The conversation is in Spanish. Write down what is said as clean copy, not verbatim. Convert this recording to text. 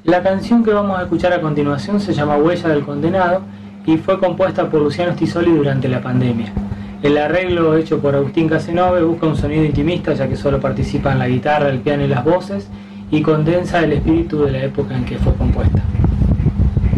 La canción que vamos a escuchar a continuación se llama Huella del Condenado y fue compuesta por Luciano Stisoli durante la pandemia. El arreglo hecho por Agustín Casanove busca un sonido intimista, ya que solo participan la guitarra, el piano y las voces, y condensa el espíritu de la época en que fue compuesta.